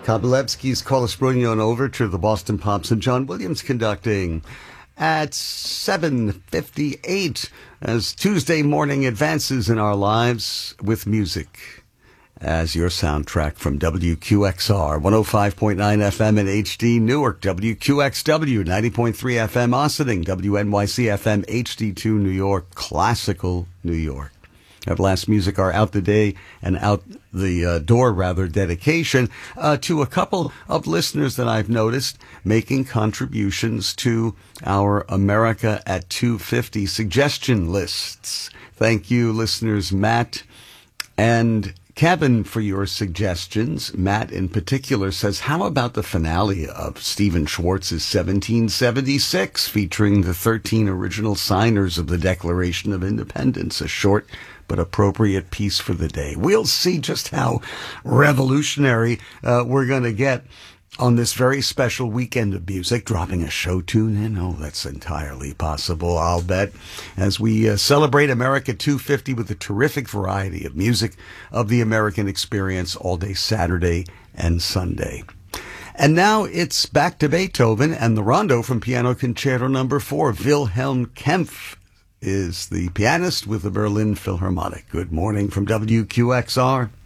Kovalevsky's Kolasbrunyon Overture, the Boston Pops, and John Williams conducting at 7:58 as Tuesday morning advances in our lives with music as your soundtrack from WQXR 105.9 FM in HD Newark, WQXW 90.3 FM Ossining, WNYC FM HD2 New York, Classical New York. At Last Music, our out the day and out the door, dedication to a couple of listeners that I've noticed making contributions to our America at 250 suggestion lists. Thank you, listeners Matt and Kevin, for your suggestions. Matt in particular says, how about the finale of Stephen Schwartz's 1776 featuring the 13 original signers of the Declaration of Independence, a short but appropriate piece for the day. We'll see just how revolutionary we're going to get on this very special weekend of music, dropping a show tune in. Oh, that's entirely possible, I'll bet, as we celebrate America 250 with a terrific variety of music of the American experience all day Saturday and Sunday. And now it's back to Beethoven and the Rondo from Piano Concerto No. 4. Wilhelm Kempff is the pianist with the Berlin Philharmonic. Good morning from WQXR.